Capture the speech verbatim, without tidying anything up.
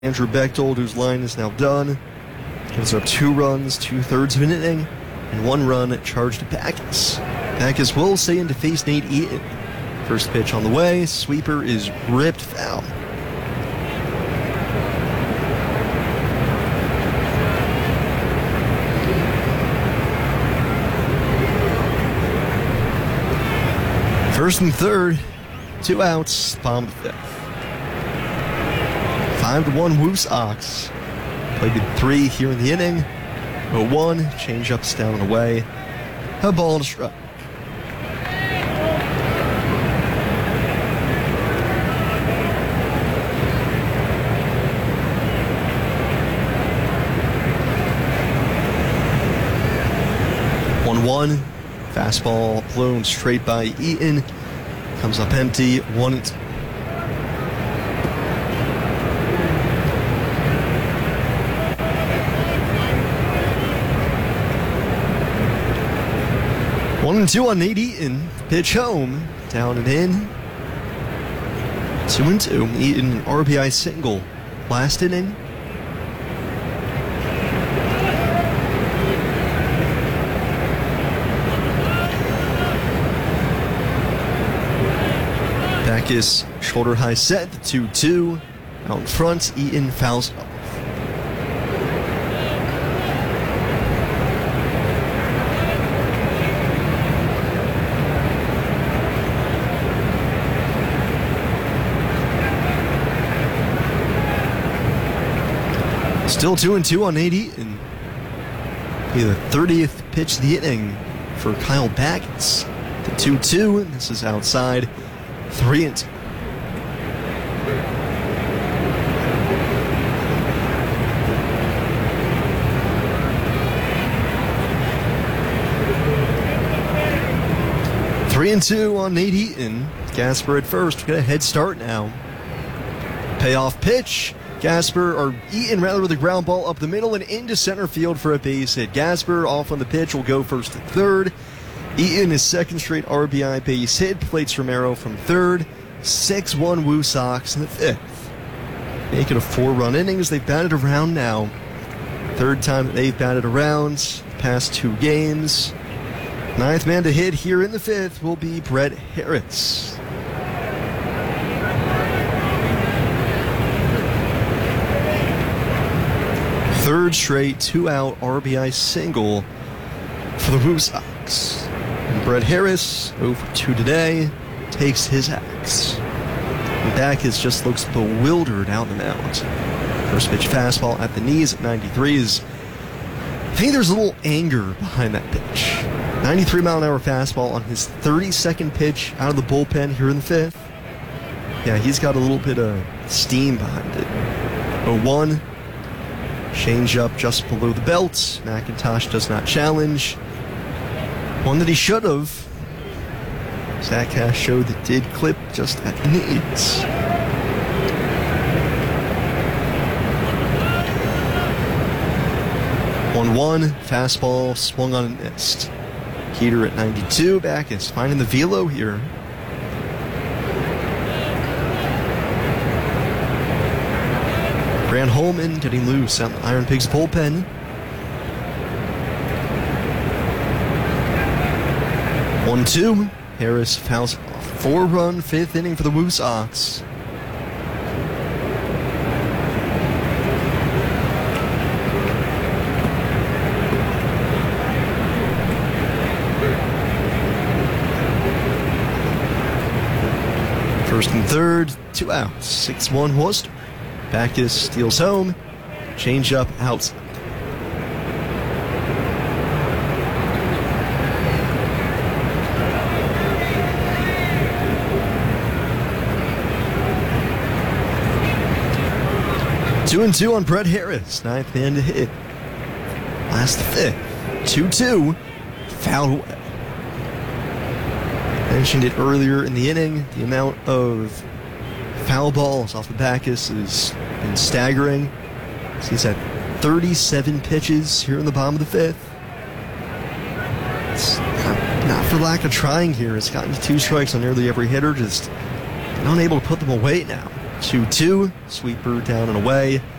Andrew Bechtold, whose line is now done, gives up two runs, two-thirds of an inning, and one run charged to Backus. Backus will stay in to face Nate Eaton. First pitch on the way, sweeper is ripped foul. First and third, two outs, bottom of the fifth. five to one Woo Sox. Played in three here in the inning. oh one, change-ups down and away. A ball and a strike. one one, fastball blown straight by Eaton. Comes up empty, one and two. One and two on Nate Eaton. Pitch home, down and in. Two and two. Eaton, an R B I single last inning. Backus, shoulder high set, the two two. Out in front, Eaton fouls off. Still two and two on Nate Eaton. Be the thirtieth pitch of the inning for Kyle Backus. The two two, this is outside. Three and two. Three and two on Nate Eaton. Gasper at first. Got a head start now. Payoff pitch. Gasper, or Eaton rather, with a ground ball up the middle and into center field for a base hit. Gasper off on the pitch will go first to third. Eaton, his second straight R B I base hit, plates Romero from third. six one Woo Sox in the fifth. Make it a four-run inning as they've batted around now. Third time that they've batted around the past two games. Ninth man to hit here in the fifth will be Brett Harris. Third straight two-out R B I single for the Woo Sox. And Brett Harris, oh for two today, takes his axe. And Backus just looks bewildered out the mound. First pitch fastball at the knees at ninety-three is... I think there's a little anger behind that pitch. ninety-three mile an hour fastball on his thirty-second pitch out of the bullpen here in the fifth. Yeah, he's got a little bit of steam behind it. oh one. Change up just below the belt. McIntosh does not challenge. One that he should have. Zach Cash showed that did clip just at the knees. one one, fastball swung on and missed. Heater at ninety-two, Backus finding the velo here. Grant Holman getting loose out the Iron Pigs bullpen. one two. Harris fouls off. Four-run fifth inning for the Woo Sox. First and third, two outs. six one Worcester. Backus steals home. Change up outside. Two and two on Brett Harris. Ninth man to hit. Last the fifth. two two. Fouled away. Mentioned it earlier in the inning. The amount of foul balls off the Backus has been staggering. He's had thirty-seven pitches here in the bottom of the fifth. It's not, not for lack of trying here. It's gotten two strikes on nearly every hitter, just unable to put them away now. two two. Sweeper down and away.